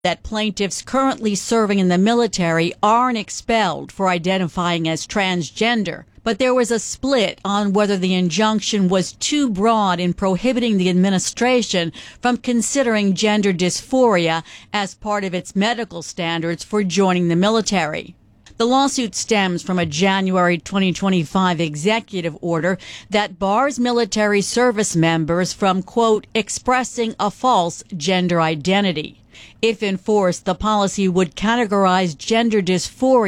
that plaintiffs currently serving in the military aren't expelled for identifying as transgender, but there was a split on whether the injunction was too broad in prohibiting the administration from considering gender dysphoria as part of its medical standards for joining the military. The lawsuit stems from a January 2025 executive order that bars military service members from, quote, expressing a false gender identity. If enforced, the policy would categorize gender dysphoria